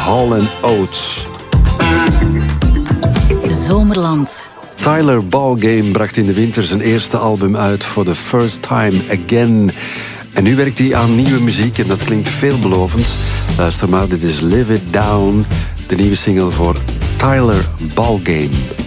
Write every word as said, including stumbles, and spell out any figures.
Hall and Oates. Zomerland. Tyler Ballgame bracht in de winter zijn eerste album uit For the First Time Again. En nu werkt hij aan nieuwe muziek en dat klinkt veelbelovend. Luister maar, dit is Live It Down, de nieuwe single voor Tyler Ballgame.